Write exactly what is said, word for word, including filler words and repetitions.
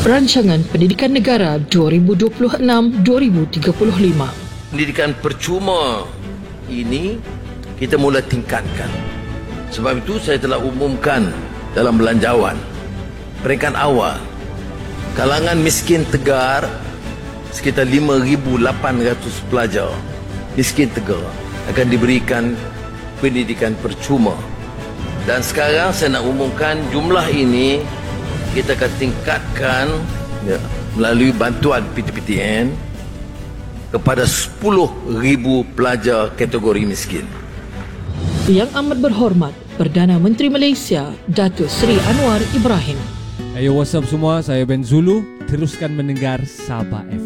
Rancangan Pendidikan Negara dua ribu dua puluh enam - dua ribu tiga puluh lima. Pendidikan percuma ini kita mula tingkatkan. Sebab itu saya telah umumkan dalam belanjawan peringkat awal kalangan miskin tegar sekitar lima ribu lapan ratus pelajar miskin tegar akan diberikan pendidikan percuma. Dan sekarang saya nak umumkan jumlah ini kita akan tingkatkan ya, melalui bantuan P T P T N kepada sepuluh ribu pelajar kategori miskin. Yang amat berhormat Perdana Menteri Malaysia Datuk Seri Anwar Ibrahim. Ayo, what's up semua, saya Ben Zulu. Teruskan mendengar Sabah F M.